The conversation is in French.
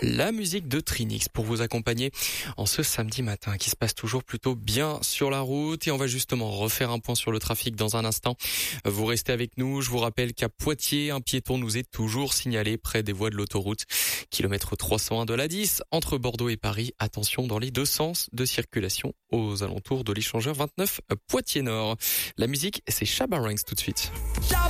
La musique de Trinix pour vous accompagner en ce samedi matin qui se passe toujours plutôt bien sur la route. Et on va justement refaire un point sur le trafic dans un instant. Vous restez avec nous. Je vous rappelle qu'à Poitiers, un piéton nous est toujours signalé près des voies de l'autoroute. Kilomètre 301 de l'A10 entre Bordeaux et Paris. Attention dans les deux sens de circulation aux alentours de l'échangeur 29 Poitiers Nord. La musique, c'est Shabba Ranks tout de suite.